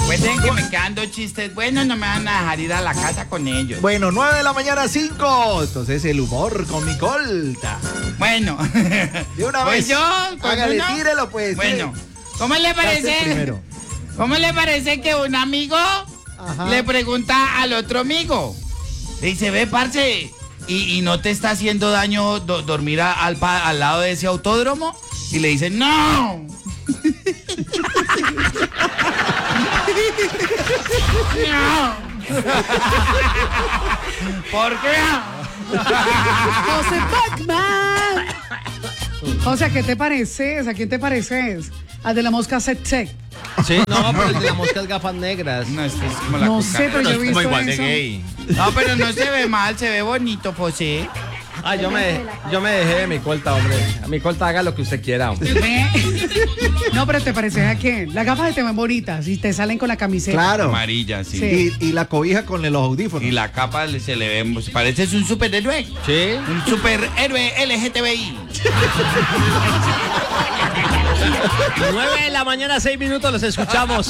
Recuerden que me quedan 2 chistes buenos, no me van a dejar ir a la casa con ellos. Bueno, 9 de la mañana, 5. Entonces el humor con mi colta. Bueno. De una pues vez. yo, Hágale, tírelo pues. Bueno, ¿cómo le parece? ¿Cómo le parece que un amigo le pregunta al otro amigo? Le dice, ve, parce, ¿y no te está haciendo daño dormir al lado de ese autódromo? Y le dice, no. No. ¿Por qué? José Pacman. O sea, ¿qué te pareces? ¿A quién te pareces? Al de la mosca Sec. Sí, no, pero el de la mosca es gafas negras. No, es como la No sé, pero yo he visto igual de eso. gay. No, pero no se ve mal, se ve bonito, José. Ah, yo me dejé de mi colta, hombre. A mi colta haga lo que usted quiera, hombre. No, pero ¿te pareces a quién? Las gafas te ven bonitas y te salen con la camiseta. Claro. Amarilla, sí. Sí. Y la cobija con los audífonos. Y la capa se le ve, parece un superhéroe. Sí. Un superhéroe LGTBI. 9 de la mañana, 6 minutos, los escuchamos.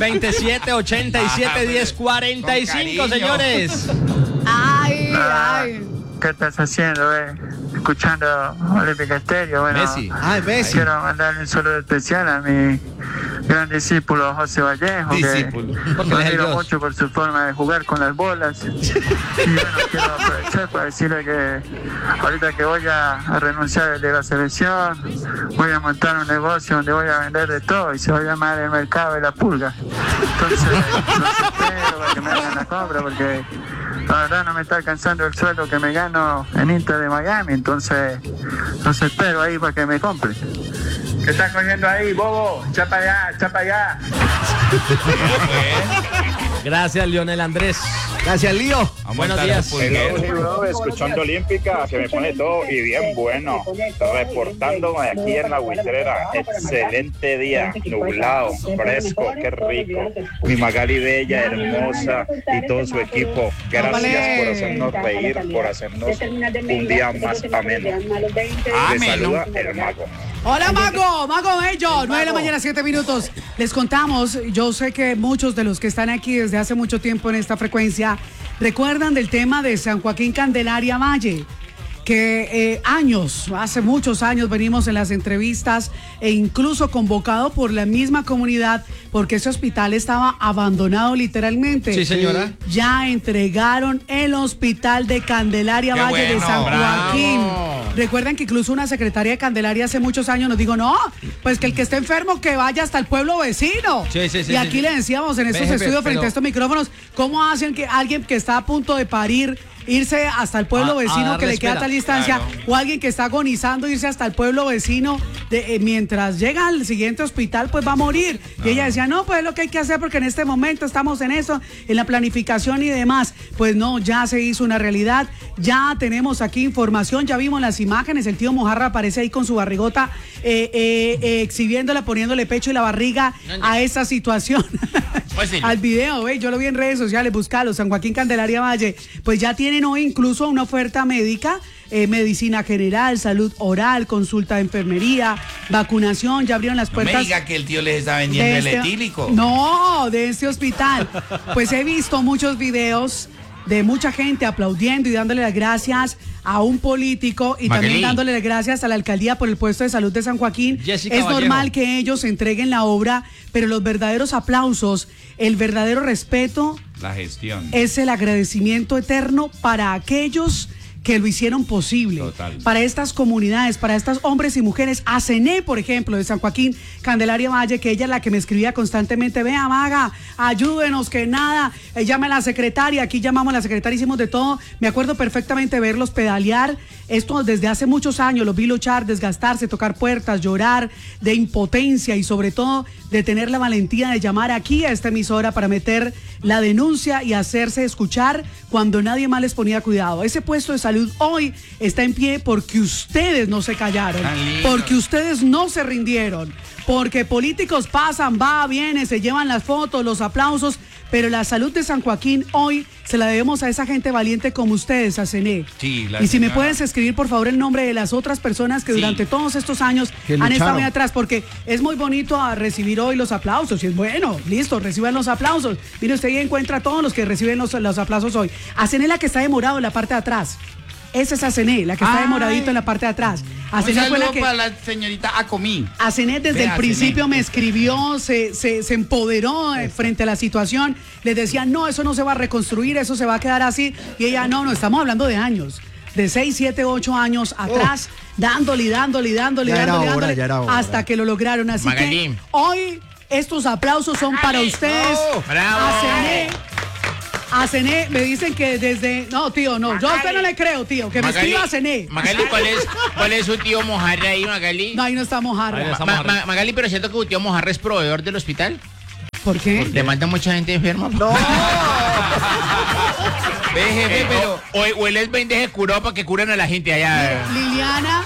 327-87-10-45, señores. Ay, ay. ¿Qué estás haciendo, escuchando Olímpica Estéreo? Bueno, Messi. Messi. quiero mandarle un saludo especial a mi gran discípulo José Vallejo, Discípulo. que Porque lo él es el admiro Dios. mucho por su forma de jugar con las bolas. Y bueno, quiero aprovechar para decirle que ahorita que voy a renunciar de la selección, voy a montar un negocio donde voy a vender de todo y se va a llamar el mercado de la pulga. Entonces, los espero para que me hagan la compra porque la verdad no me está alcanzando el sueldo que me gano en Inter de Miami, entonces los espero ahí para que me compren. ¿Qué estás cogiendo ahí, bobo? Chapa allá, chapa allá. Gracias, Lionel Andrés. Gracias, Lío. Buenos días. Escuchando Olímpica, que me pone todo y bien bueno. Reportándome aquí en la buitrera. Excelente día, nublado, fresco, qué rico. Mi Magali bella, hermosa y todo su equipo. Gracias por hacernos reír, por hacernos un día más ameno. Les saluda el mago. Hola, Mago Bello. 9 de la mañana, 7 minutos. Les contamos, yo sé que muchos de los que están aquí desde hace mucho tiempo en esta frecuencia recuerdan del tema de San Joaquín Candelaria Valle, que hace muchos años venimos en las entrevistas e incluso convocado por la misma comunidad porque ese hospital estaba abandonado literalmente. Sí, señora. Ya entregaron el hospital de Candelaria Valle de San Joaquín. Recuerdan que incluso una secretaria de Candelaria hace muchos años nos dijo, no, pues que el que esté enfermo que vaya hasta el pueblo vecino. Sí, y aquí le decíamos en estos estudios frente a estos micrófonos, ¿cómo hacen que alguien que está a punto de parir irse hasta el pueblo vecino que le queda a tal distancia, claro, o alguien que está agonizando irse hasta el pueblo vecino mientras llega al siguiente hospital pues va a morir? Y ella decía, no, pues es lo que hay que hacer porque en este momento estamos en eso, en la planificación y demás. Pues no, ya se hizo una realidad, ya tenemos aquí información, ya vimos las imágenes, el tío Mojarra aparece ahí con su barrigota exhibiéndola, poniéndole pecho y la barriga a esa situación. Pues sí. Al video, yo lo vi en redes sociales, buscalo, San Joaquín Candelaria Valle, pues ya tienen hoy incluso una oferta médica, medicina general, salud oral, consulta de enfermería, vacunación, ya abrieron las puertas. No me diga que el tío les está vendiendo el etílico. No, de este hospital. Pues he visto muchos videos de mucha gente aplaudiendo y dándole las gracias a un político y también dándole las gracias a la alcaldía por el puesto de salud de San Joaquín. Jessica es Vallejo. normal que ellos entreguen la obra, pero los verdaderos aplausos, el verdadero respeto, la gestión, es el agradecimiento eterno para aquellos que lo hicieron posible. Total. Para estas comunidades, para estos hombres y mujeres. A Cené, por ejemplo, de San Joaquín Candelaria Valle, que ella es la que me escribía constantemente, vea, Maga, ayúdenos, que nada, llame a la secretaria, aquí llamamos a la secretaria, hicimos de todo. Me acuerdo perfectamente verlos pedalear, esto desde hace muchos años, los vi luchar, desgastarse, tocar puertas, llorar de impotencia y sobre todo de tener la valentía de llamar aquí a esta emisora para meter la denuncia y hacerse escuchar cuando nadie más les ponía cuidado. Ese puesto de salud hoy está en pie porque ustedes no se callaron, porque ustedes no se rindieron, porque políticos pasan, va, viene, se llevan las fotos, los aplausos, pero la salud de San Joaquín hoy se la debemos a esa gente valiente como ustedes, a CNE. Sí, y si me puedes escribir, por favor, el nombre de las otras personas que durante todos estos años han estado ahí atrás, porque es muy bonito recibir hoy los aplausos, y es bueno, listo, reciban los aplausos. Mire, usted ahí encuentra a todos los que reciben los aplausos hoy. A CNE, la que está demorado en la parte de atrás. Esa es Acené, la que está demoradito en la parte de atrás. Acené fue la que para la señorita Acomí. Acené desde el principio me escribió, se empoderó frente a la situación. Les decía, no, eso no se va a reconstruir, eso se va a quedar así. Y ella, no, estamos hablando de años. De 6, 7, 8 años atrás, dándole, hasta que lo lograron. Así que hoy estos aplausos son para ustedes. Acené. A Cené me dicen que desde... No, tío, no. Magali. Yo a usted no le creo, tío. Que Magali, me escriba a Cené. Magali, ¿cuál es su tío Mojarra ahí, Magali? No, ahí no está Mojarra. Magali, pero siento que su tío Mojarra es proveedor del hospital. ¿Por qué? Le manda mucha gente enferma. No. Ve, jefe, pero... O él es vende de curó para que curen a la gente allá. Liliana,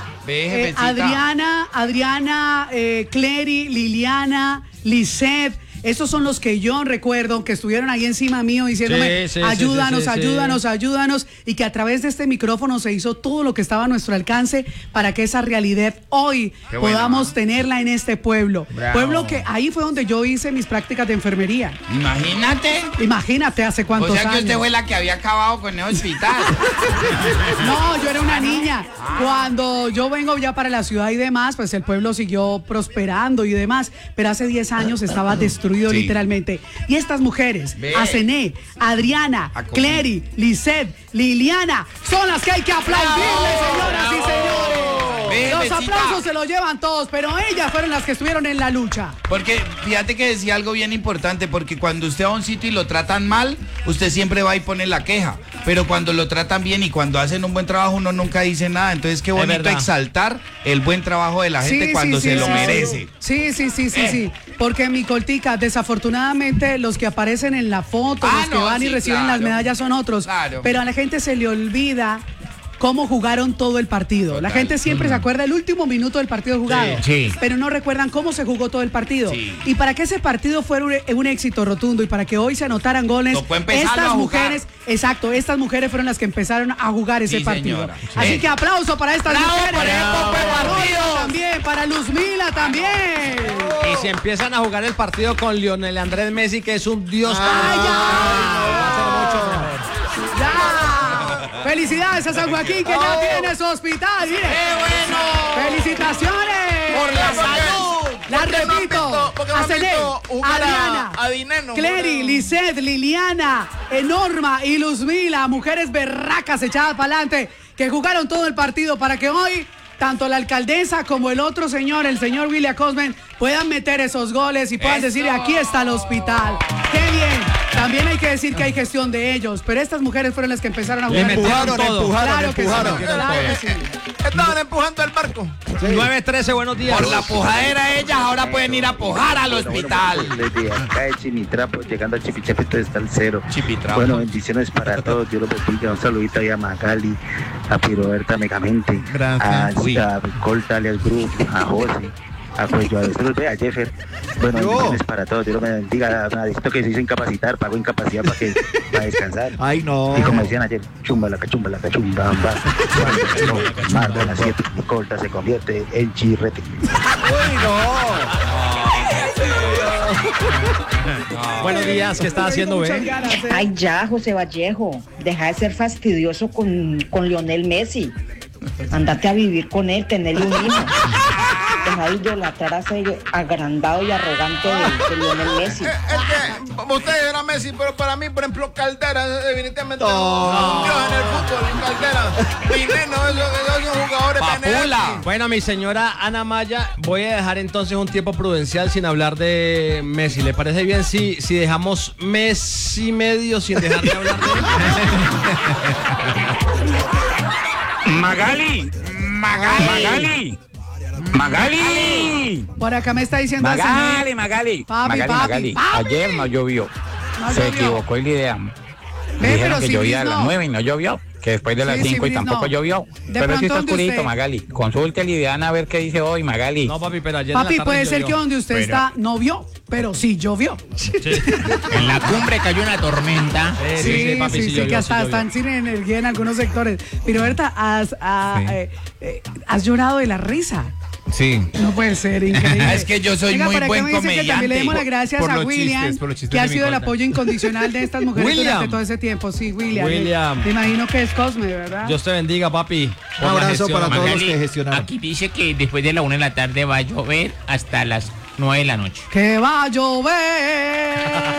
Adriana, Clery, Liliana, Lisette. Esos son los que yo recuerdo que estuvieron ahí encima mío diciéndome ayúdanos, y que a través de este micrófono se hizo todo lo que estaba a nuestro alcance para que esa realidad hoy podamos tenerla en este pueblo. Bravo. Pueblo que ahí fue donde yo hice mis prácticas de enfermería. Imagínate hace cuántos años. O sea que usted fue la que había acabado con el hospital. No, yo era una niña. Cuando yo vengo ya para la ciudad y demás, pues el pueblo siguió prosperando y demás, pero hace 10 años estaba destruido literalmente. Y estas mujeres, Acené, Adriana, Clery, Lisette, Liliana, son las que hay que aplaudirles, señoras y señores. Los aplausos se los llevan todos, pero ellas fueron las que estuvieron en la lucha. Porque fíjate que decía algo bien importante, porque cuando usted va a un sitio y lo tratan mal, usted siempre va y pone la queja. Pero cuando lo tratan bien y cuando hacen un buen trabajo, uno nunca dice nada. Entonces qué bonito exaltar el buen trabajo de la gente cuando se lo merece. Sí. Porque mi Coltica, desafortunadamente los que aparecen en la foto, los que van y reciben las medallas son otros. Pero a la gente se le olvida cómo jugaron todo el partido. La gente siempre se acuerda del último minuto del partido jugado, pero no recuerdan cómo se jugó todo el partido. Y para que ese partido fuera un éxito rotundo y para que hoy se anotaran goles, estas mujeres fueron las que empezaron a jugar ese partido. Así que aplauso para estas mujeres. También, para Luzmila también. Y si empiezan a jugar el partido con Lionel Andrés Messi, que es un dios. Felicidades a San Joaquín, que ya tiene su hospital. ¡Qué bueno! ¡Felicitaciones! ¡Por la salud! La repito. Acené, Adriana, Clery, Lisette, Liliana, Norma y Luzmila, mujeres berracas echadas para adelante, que jugaron todo el partido para que hoy tanto la alcaldesa como el otro señor, el señor William Cosmen, puedan meter esos goles y puedan decir, aquí está el hospital. ¡Qué bien! También hay que decir que hay gestión de ellos, pero estas mujeres fueron las que empezaron a jugar. Empujaron. Claro que sí. Estaban empujando el barco. 9-13, buenos días. Por la pujadera ellas ahora pueden ir a pujar al hospital. Desde acá de Chimitrapo, llegando a Chipichapi, todo está al cero. Chipitrapo. Bueno, bendiciones para todos. Dios los bendiga. Un saludito ahí a Magali, a Piroberta Megamente, a Colta, alias Group, a José, a Jeffer. Bueno, bendiciones para todos. Dios los bendiga. Necesito que se hizo incapacitar, pagó incapacidad para descansar. Ay, no. Y como decían ayer, chumba la cachumba. Marco a las 7, mi Colta se convierte en chirrete. Uy, no. Buenos días, ¿qué estás haciendo, Ben? Ay, ya, José Vallejo, deja de ser fastidioso con Lionel Messi. Andate a vivir con él, tenerle un hijo. Deja de idolatrar a ese agrandado y arrogante de Lionel Messi. Es que usted era Messi, pero para mí, por ejemplo, Caldera, definitivamente un dios en el fútbol, en Caldera. Dinero, esos jugadores penales. Bueno, mi señora Ana Maya, voy a dejar entonces un tiempo prudencial sin hablar de Messi. ¿Le parece bien si dejamos mes y medio sin dejar de hablar de él? Magali. Por acá me está diciendo Magali. Papi. Ayer no llovió. Se equivocó el idea. Dijeron que si llovía a no. las 9 y no llovió. Que después de las 5 y tampoco no. llovió. De Pero sí está pronto donde oscurito, usted- Magali. Consulte a Lidiana a ver qué dice hoy, Magali. No, papi, pero ayer en la Papi, tarde puede ser llovió. que donde usted está no vio, pero sí llovió. En la cumbre cayó una tormenta. Sí, papi, sí llovió, que hasta sí llovió. están sin energía en algunos sectores. Pero Berta, has llorado de la risa. Sí. No puede ser, increíble. Es que yo soy Venga, muy por acá buen me dice que también comediante. le demos las gracias Por a los William, chistes, por los chistes que ha de mi sido el cuenta. apoyo incondicional de estas mujeres William. durante todo ese tiempo. Sí, William. William. Me imagino que es Cosme, ¿verdad? Dios te bendiga, papi. Un abrazo para todos los Magali, que gestionaron. Aquí dice que después de la 1 de la tarde va a llover hasta las 9 de la noche. Que va a llover.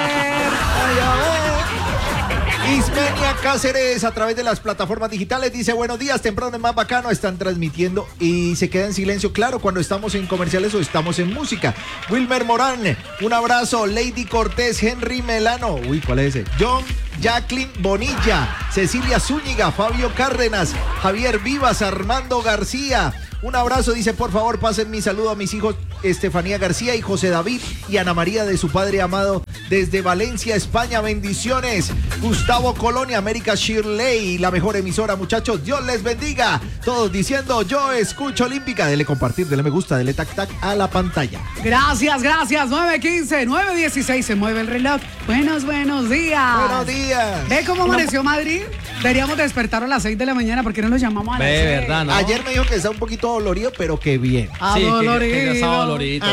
Ismenia Cáceres a través de las plataformas digitales dice: buenos días, temprano es más bacano, están transmitiendo y se queda en silencio, claro, cuando estamos en comerciales o estamos en música. Wilmer Morán, un abrazo. Lady Cortés, Henry Melano, uy, ¿cuál es ese? John Jacqueline Bonilla, Cecilia Zúñiga, Fabio Cárdenas, Javier Vivas, Armando García. Un abrazo, dice, por favor, pasen mi saludo a mis hijos Estefanía García y José David y Ana María de su padre amado desde Valencia, España. Bendiciones. Gustavo Colonia, América Shirley, la mejor emisora, muchachos. Dios les bendiga. Todos diciendo, yo escucho Olímpica. Dele compartir, dele me gusta, dele tac tac a la pantalla. Gracias. 9:15, 9:16, se mueve el reloj. Buenos días. Buenos días. ¿Ve cómo amaneció Madrid? Deberíamos despertar a las 6 de la mañana porque no lo llamamos a las 6. verdad, ¿no? Ayer me dijo que está un poquito dolorido, pero que bien. Adolorido, que ya estaba dolorido, sí.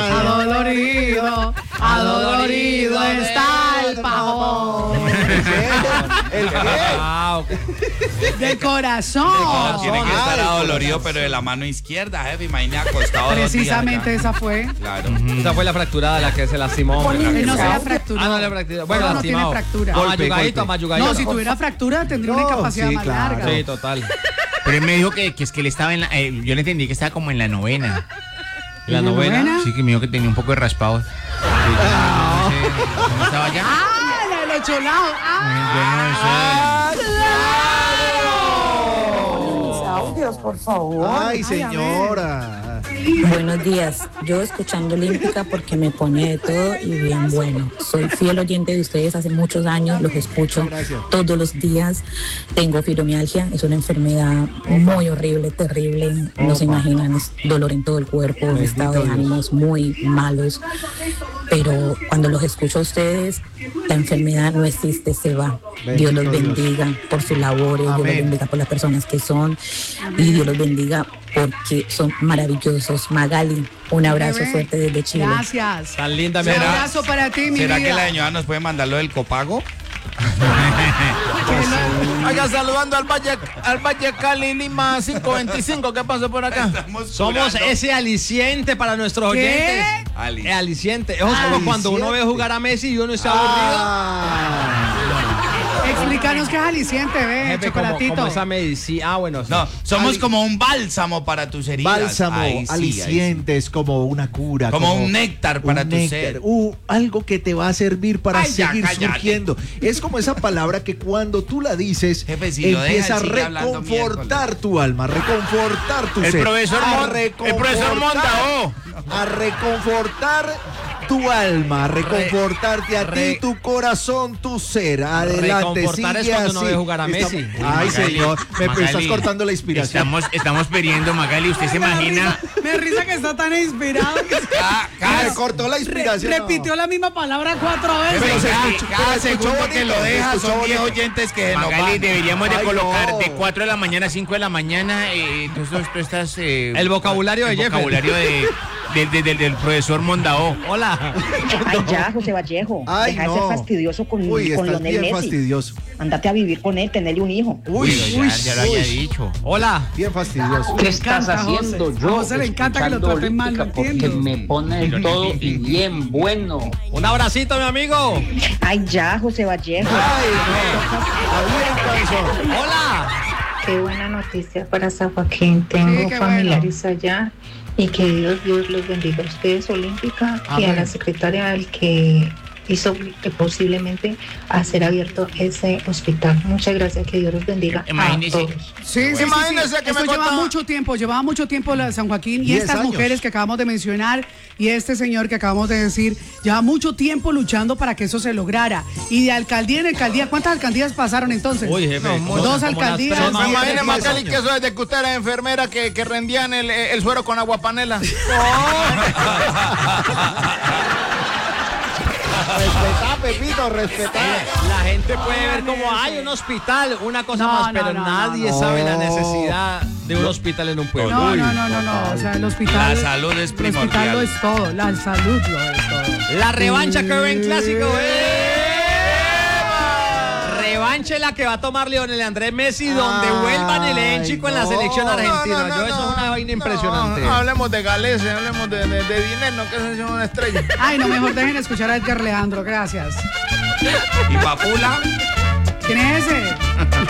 adolorido está el pajón. ¿El qué? Ah, De corazón. Tiene que estar adolorido, pero de la mano izquierda, jefe. Imagínate acostado 2 días Precisamente ya. esa fue. Claro. esa fue la fracturada, la que se lastimó. Él no se la fracturó. Ah, no le fracturó. Bueno, No, no tiene lastimado. fractura. Amayugadito, amayugadito. No, si tuviera fractura tendría una No, incapacidad sí, más claro. larga. Sí, total. Pero él me dijo que es que él estaba en la... yo le entendí que estaba como en la novena. ¿La novena? Sí, que me dijo que tenía un poco de raspado. ¿No estaba allá? ¡Ah, la de los cholados! ¡Ah! Mis audios, por favor. Ay, señora. Buenos días. Yo escuchando Olímpica porque me pone de todo y bien bueno. Soy fiel oyente de ustedes hace muchos años, los escucho todos los días. Tengo fibromialgia, es una enfermedad muy horrible, terrible. No se imaginan, es dolor en todo el cuerpo, un estado de ánimos muy malos. Pero cuando los escucho a ustedes, la enfermedad no existe, se va. Dios los bendiga por sus labores, Dios los bendiga por las personas que son y Dios los bendiga porque son maravillosos. Magali, un abrazo fuerte desde Chile. Gracias. Tan linda, Un mi abrazo para ti, mi ¿Será vida. que la señora nos puede mandar lo del copago? Oiga, saludando al Valle Cali Lima 525. ¿Qué pasó por acá? Somos ese aliciente para nuestros ¿Qué? oyentes. Aliciente. Es como cuando uno ve jugar a Messi y uno está aburrido. Explícanos qué es aliciente, ve, Jefe, chocolatito. como esa medicina. Ah, bueno, sí. No, somos como un bálsamo para tus heridas. Bálsamo, Ahí sí, alicientes, como una cura. Como un néctar para tu ser. Algo que te va a servir para Ay, ya, seguir cállate. surgiendo. Es como esa palabra que cuando tú la dices, Jefe, si lo empieza a deja, sigue hablando reconfortar tu alma, reconfortar tu El ser. profesor Mondao. A reconfortar tu alma, a reconfortarte a ti, tu corazón, tu ser. Adelante, Reconfortar es sigue cuando uno así. ve jugar a Messi. Ay, Magali, señor, me Magali, estás cortando la inspiración. Estamos pidiendo, Magali. ¿Usted se imagina? Me risa que está tan inspirado que Me cortó la inspiración. repitió la misma palabra 4 veces. Pero cada escuchó segundo bonito, que lo deja escuchó son 10 bonito. oyentes que nos Magali, van. deberíamos de Ay, colocar no. de 4 de la mañana a 5 de la mañana. Entonces tú estás... El vocabulario de el Jeffer. vocabulario del profesor Mondao. Hola. Ay, ya, José Vallejo. Ay, Deja de no. ser fastidioso con Uy, estás Lionel bien Messi. fastidioso. Andate a vivir con él, tenerle un hijo. Ya lo había dicho. Hola. Bien fastidioso. ¿Qué estás haciendo? A José le encanta que lo traten mal, no entiendo. Me pone de todo y bien bueno. Un abracito, mi amigo. Ay, ya, José Vallejo. Hola. Qué buena noticia para San Joaquín. Tengo qué familiares allá y que Dios los bendiga a ustedes, Olímpica, y a la secretaria del que hizo posiblemente a ser abierto ese hospital. Muchas gracias, que Dios los bendiga a todos. Sí. Imagínese que esto llevaba mucho tiempo la de San Joaquín y estas mujeres que acabamos de mencionar y este señor que acabamos de decir, lleva mucho tiempo luchando para que eso se lograra. Y de alcaldía en alcaldía, ¿cuántas alcaldías pasaron entonces? Uy, jefe, dos alcaldías. Imagínese, Magali, que eso desde que usted era enfermera que rendían el suero con agua panela. Respetá, Pepito, respetá. La gente puede ver como hay un hospital, una cosa más, pero nadie sabe la necesidad de un hospital en un pueblo. No. O sea, el hospital. La salud es primordial. El hospital lo es todo. La salud lo es todo. La revancha que ven clásico, revancha la que va a tomar Lionel Andrés Messi, donde vuelvan el Enchico en la selección argentina. Eso es una vaina impresionante. No, hablemos de Galese, hablemos de dinero, que es una estrella. Ay, no, mejor dejen escuchar a Edgar Leandro, gracias. ¿Y Papula? ¿Quién es ese?